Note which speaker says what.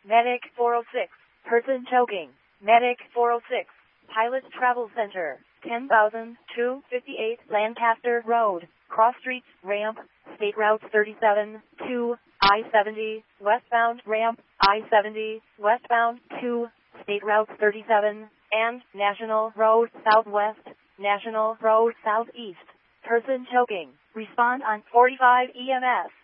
Speaker 1: Medic 406. Person choking. Medic 406. Pilot Travel Center. 10,258 Lancaster Road. Cross Street, ramp. State Route 37, 2, I-70, westbound ramp, I-70, westbound 2, State Route 37, and National Road Southwest, National Road Southeast. Person choking. Respond on 45 EMS.